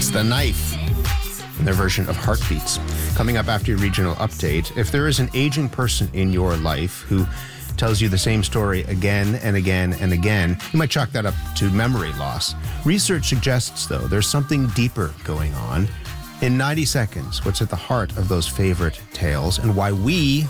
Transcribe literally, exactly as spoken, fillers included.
It's The Knife in their version of Heartbeats. Coming up after your regional update, if there is an aging person in your life who tells you the same story again and again and again, you might chalk that up to memory loss. Research suggests, though, there's something deeper going on. In ninety seconds, what's at the heart of those favorite tales and why we